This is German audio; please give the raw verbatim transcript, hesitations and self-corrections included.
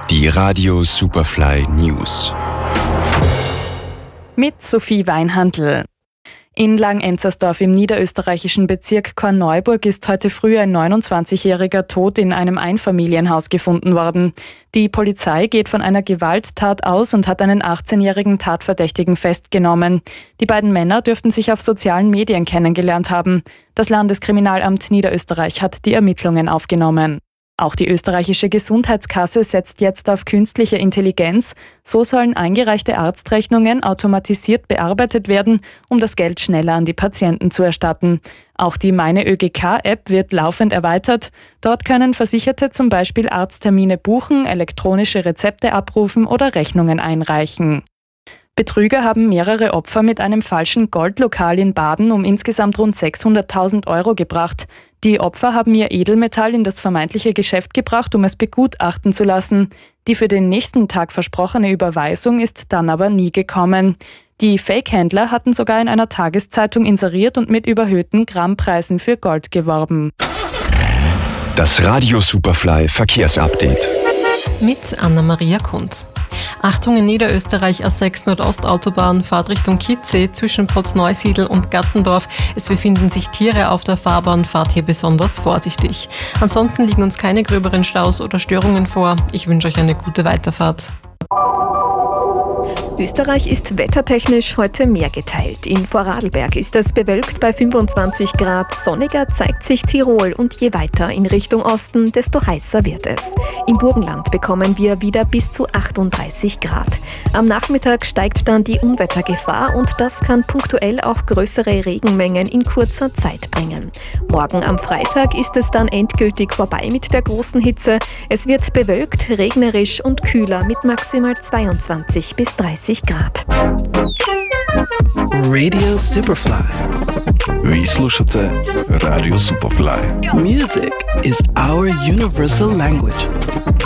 Die Radio Superfly News. Mit Sophie Weinhandl. In Langenenzersdorf im niederösterreichischen Bezirk Korneuburg ist heute früh ein neunundzwanzigjähriger tot in einem Einfamilienhaus gefunden worden. Die Polizei geht von einer Gewalttat aus und hat einen achtzehnjährigen Tatverdächtigen festgenommen. Die beiden Männer dürften sich auf sozialen Medien kennengelernt haben. Das Landeskriminalamt Niederösterreich hat die Ermittlungen aufgenommen. Auch die österreichische Gesundheitskasse setzt jetzt auf künstliche Intelligenz. So sollen eingereichte Arztrechnungen automatisiert bearbeitet werden, um das Geld schneller an die Patienten zu erstatten. Auch die Meine ÖGK-App wird laufend erweitert. Dort können Versicherte zum Beispiel Arzttermine buchen, elektronische Rezepte abrufen oder Rechnungen einreichen. Betrüger haben mehrere Opfer mit einem falschen Goldlokal in Baden um insgesamt rund sechshunderttausend Euro gebracht. Die Opfer haben ihr Edelmetall in das vermeintliche Geschäft gebracht, um es begutachten zu lassen. Die für den nächsten Tag versprochene Überweisung ist dann aber nie gekommen. Die Fake-Händler hatten sogar in einer Tageszeitung inseriert und mit überhöhten Grammpreisen für Gold geworben. Das Radio Superfly Verkehrsupdate. Mit Anna-Maria Kunz. Achtung in Niederösterreich A sechs Nordostautobahn, Fahrtrichtung Kitzee zwischen Potzneusiedl und Gattendorf. Es befinden sich Tiere auf der Fahrbahn, fahrt hier besonders vorsichtig. Ansonsten liegen uns keine gröberen Staus oder Störungen vor. Ich wünsche euch eine gute Weiterfahrt. Österreich ist wettertechnisch heute mehr geteilt. In Vorarlberg ist es bewölkt bei fünfundzwanzig Grad. Sonniger zeigt sich Tirol und je weiter in Richtung Osten, desto heißer wird es. Im Burgenland bekommen wir wieder bis zu achtunddreißig Grad. Am Nachmittag steigt dann die Unwettergefahr und das kann punktuell auch größere Regenmengen in kurzer Zeit bringen. Morgen am Freitag ist es dann endgültig vorbei mit der großen Hitze. Es wird bewölkt, regnerisch und kühler mit maximal zweiundzwanzig bis dreißig Grad. Radio Superfly. Ви слушате Radio Superfly. Music is our universal language.